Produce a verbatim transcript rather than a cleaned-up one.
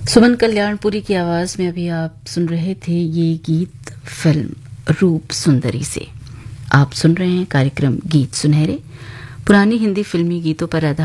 सुमन कल्याणपुरी की आवाज में अभी आप सुन रहे थे ये गीत फिल्म रूप सुंदरी से। आप सुन रहे हैं कार्यक्रम गीत सुनहरे, पुरानी हिंदी फिल्मी गीतों पर आधारित